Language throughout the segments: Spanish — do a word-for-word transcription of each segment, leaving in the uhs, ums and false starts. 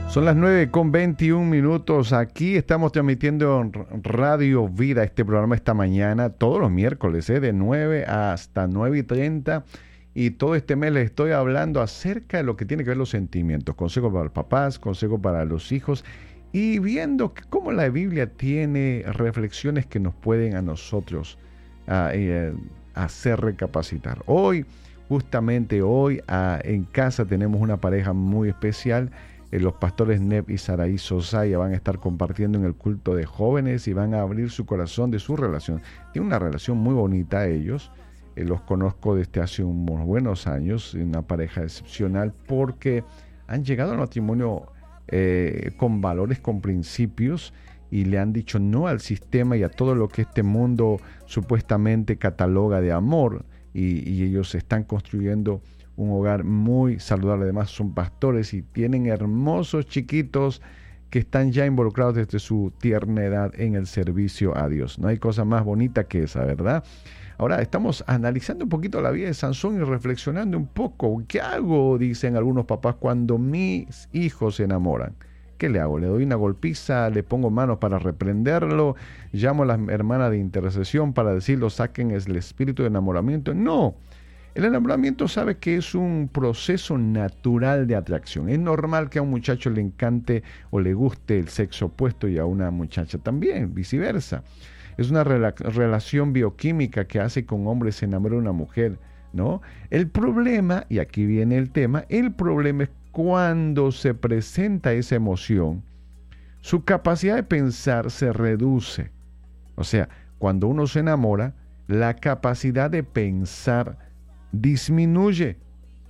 Son las nueve con veintiún minutos. Aquí estamos transmitiendo en Radio Vida este programa esta mañana, todos los miércoles, ¿eh? de nueve hasta nueve y treinta. Y todo este mes les estoy hablando acerca de lo que tiene que ver los sentimientos. Consejos para los papás, consejos para los hijos. Y viendo cómo la Biblia tiene reflexiones que nos pueden a nosotros uh, eh, hacer recapacitar. Hoy, justamente hoy, uh, en casa tenemos una pareja muy especial. Eh, los pastores Neb y Saraí Sosaya van a estar compartiendo en el culto de jóvenes y van a abrir su corazón de su relación. Tienen una relación muy bonita ellos. Eh, los conozco desde hace unos buenos años, una pareja excepcional porque han llegado al matrimonio eh, con valores, con principios, y le han dicho no al sistema y a todo lo que este mundo supuestamente cataloga de amor, y, y ellos están construyendo un hogar muy saludable. Además son pastores y tienen hermosos chiquitos que están ya involucrados desde su tierna edad en el servicio a Dios. No hay cosa más bonita que esa, ¿verdad? Ahora estamos analizando un poquito la vida de Sansón y reflexionando un poco. ¿Qué hago? Dicen algunos papás cuando mis hijos se enamoran. ¿Qué le hago? ¿Le doy una golpiza? ¿Le pongo manos para reprenderlo? ¿Llamo a las hermanas de intercesión para decirlo, saquen el espíritu de enamoramiento? No. El enamoramiento sabe que es un proceso natural de atracción. Es normal que a un muchacho le encante o le guste el sexo opuesto y a una muchacha también, viceversa. Es una rela- relación bioquímica que hace que un hombre se enamore de una mujer, ¿no? El problema, y aquí viene el tema, el problema es cuando se presenta esa emoción, su capacidad de pensar se reduce. O sea, cuando uno se enamora, la capacidad de pensar disminuye.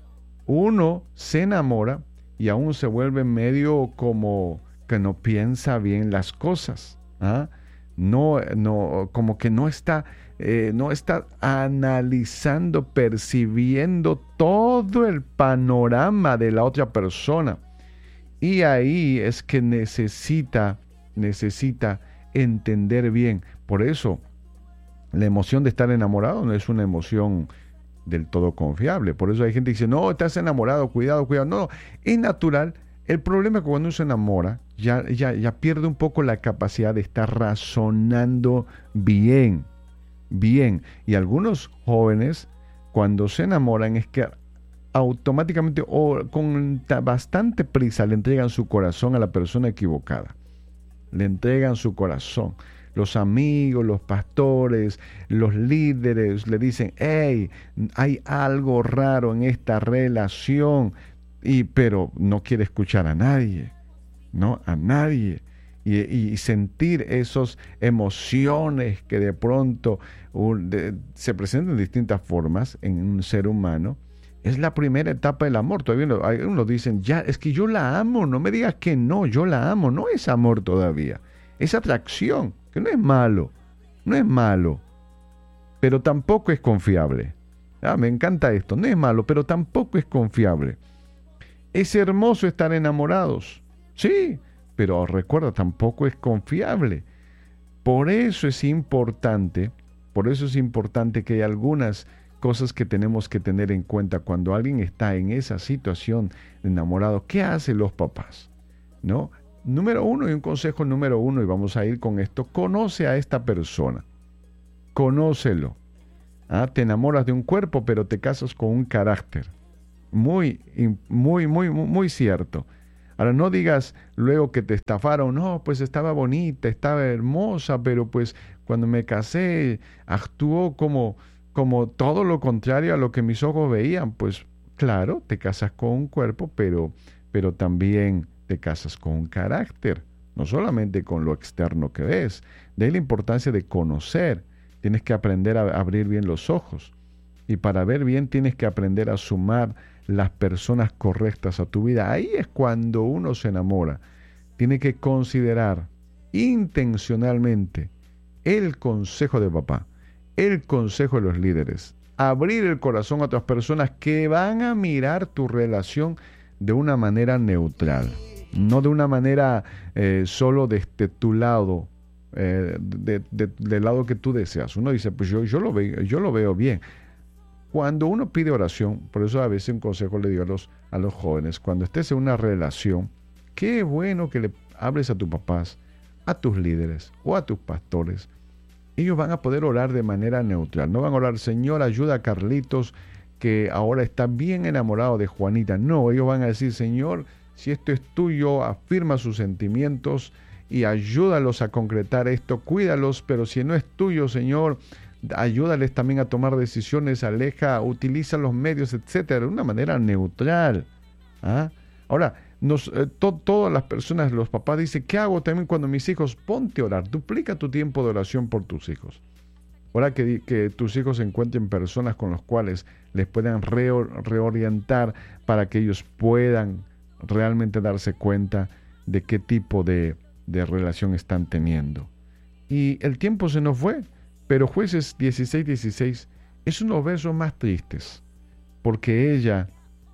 Uno se enamora y aún se vuelve medio como que no piensa bien las cosas, ¿ah? No, no, como que no está, eh, no está analizando, percibiendo todo el panorama de la otra persona. Y ahí es que necesita, necesita entender bien. Por eso, la emoción de estar enamorado no es una emoción del todo confiable. Por eso hay gente que dice, no, estás enamorado, cuidado, cuidado. No, es natural. El problema es que cuando uno se enamora, ya, ya, ya pierde un poco la capacidad de estar razonando bien, bien. Y algunos jóvenes, cuando se enamoran, es que automáticamente o con bastante prisa le entregan su corazón a la persona equivocada. Le entregan su corazón. Los amigos, los pastores, los líderes le dicen, hey, hay algo raro en esta relación, y, pero no quiere escuchar a nadie, ¿no? A nadie. Y, y sentir esas emociones que de pronto un, de, se presentan de distintas formas en un ser humano, es la primera etapa del amor. Todavía no, algunos dicen, ya, es que yo la amo, no me digas que no, yo la amo. No es amor todavía, es atracción. Que no es malo, no es malo, pero tampoco es confiable. Ah, me encanta esto, no es malo, pero tampoco es confiable. Es hermoso estar enamorados, sí, pero recuerda, tampoco es confiable. Por eso es importante, por eso es importante que hay algunas cosas que tenemos que tener en cuenta cuando alguien está en esa situación de enamorado. ¿Qué hacen los papás? ¿No? Número uno, y un consejo número uno, y vamos a ir con esto: conoce a esta persona, conócelo. ¿Ah? Te enamoras de un cuerpo, pero te casas con un carácter. Muy, muy, muy, muy, muy cierto. Ahora, no digas luego que te estafaron, no, pues estaba bonita, estaba hermosa, pero pues cuando me casé actuó como, como todo lo contrario a lo que mis ojos veían. Pues claro, te casas con un cuerpo, pero, pero también te casas con un carácter, no solamente con lo externo que ves. De ahí la importancia de conocer. Tienes que aprender a abrir bien los ojos. Y para ver bien tienes que aprender a sumar las personas correctas a tu vida. Ahí es cuando uno se enamora. Tiene que considerar intencionalmente el consejo de papá, el consejo de los líderes. Abrir el corazón a otras personas que van a mirar tu relación de una manera neutral. No de una manera eh, solo desde tu lado, eh, de, de, del lado que tú deseas. Uno dice, pues yo, yo, lo veo, yo lo veo bien. Cuando uno pide oración, por eso a veces un consejo le digo a los, a los jóvenes, cuando estés en una relación, qué bueno que le hables a tus papás, a tus líderes o a tus pastores. Ellos van a poder orar de manera neutral. No van a orar, Señor, ayuda a Carlitos, que ahora está bien enamorado de Juanita. No, ellos van a decir, Señor, si esto es tuyo, afirma sus sentimientos y ayúdalos a concretar esto, cuídalos, pero si no es tuyo, Señor, ayúdales también a tomar decisiones, aleja, utiliza los medios, etcétera, de una manera neutral. ¿Ah? Ahora, nos, eh, to, todas las personas, los papás dicen, ¿qué hago también cuando mis hijos? Ponte a orar, duplica tu tiempo de oración por tus hijos. Ahora que, que tus hijos encuentren personas con las cuales les puedan re, reorientar para que ellos puedan realmente darse cuenta de qué tipo de, de relación están teniendo. Y el tiempo se nos fue, pero Jueces dieciséis dieciséis es uno de los versos más tristes, porque ella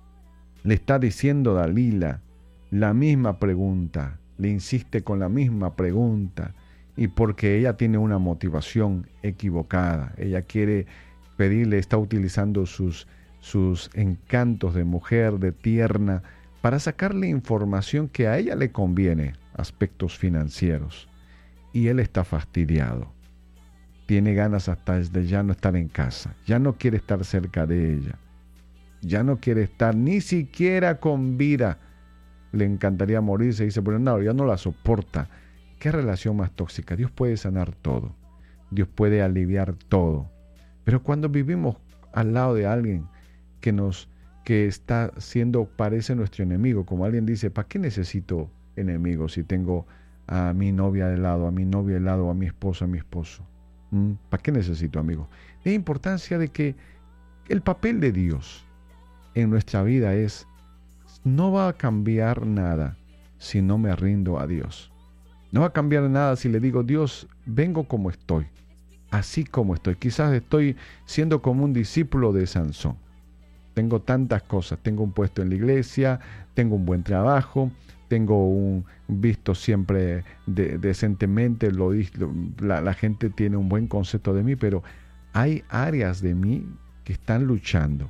le está diciendo a Dalila la misma pregunta, le insiste con la misma pregunta, y porque ella tiene una motivación equivocada. Ella quiere pedirle, está utilizando sus, sus encantos de mujer, de tierna, para sacarle información que a ella le conviene, aspectos financieros. Y él está fastidiado. Tiene ganas hasta de ya no estar en casa. Ya no quiere estar cerca de ella. Ya no quiere estar ni siquiera con vida. Le encantaría morirse. Y dice, pero no, ya no la soporta. ¿Qué relación más tóxica? Dios puede sanar todo. Dios puede aliviar todo. Pero cuando vivimos al lado de alguien que nos, que está siendo, parece nuestro enemigo, como alguien dice, ¿para qué necesito enemigos si tengo a mi novia de lado, a mi novia de lado, a mi esposo, a mi esposo? ¿Mm? ¿Para qué necesito amigos? La importancia de que el papel de Dios en nuestra vida es, no va a cambiar nada si no me rindo a Dios. No va a cambiar nada si le digo, Dios, vengo como estoy, así como estoy. Quizás estoy siendo como un discípulo de Sansón. Tengo tantas cosas, tengo un puesto en la iglesia, tengo un buen trabajo, tengo un visto siempre de, decentemente, lo, la, la gente tiene un buen concepto de mí, pero hay áreas de mí que están luchando.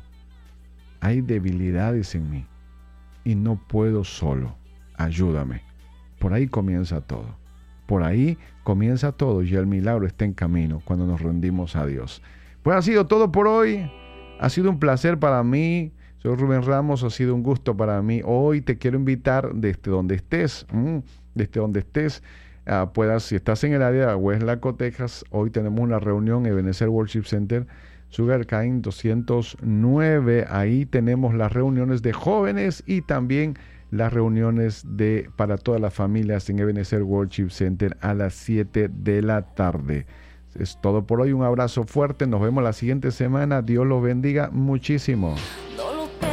Hay debilidades en mí y no puedo solo. Ayúdame. Por ahí comienza todo. Por ahí comienza todo y el milagro está en camino cuando nos rendimos a Dios. Pues ha sido todo por hoy. Ha sido un placer para mí. Soy Rubén Ramos, ha sido un gusto para mí. Hoy te quiero invitar desde donde estés, mmm, desde donde estés, uh, puedas, si estás en el área de West Laco, Texas, hoy tenemos una reunión en Ebenezer Worship Center, Sugarcane doscientos nueve. Ahí tenemos las reuniones de jóvenes y también las reuniones de para todas las familias en Ebenezer Worship Center a las siete de la tarde. Es todo por hoy. Un abrazo fuerte. Nos vemos la siguiente semana. Dios los bendiga muchísimo.